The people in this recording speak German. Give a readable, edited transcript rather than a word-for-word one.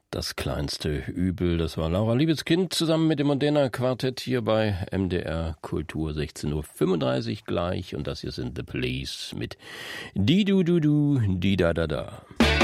Das kleinste Übel, das war Laura Liebeskind zusammen mit dem Modena Quartett hier bei MDR Kultur, 16:35 Uhr gleich. Und das hier sind The Police mit Die Du Du Du, Die Da Da Da.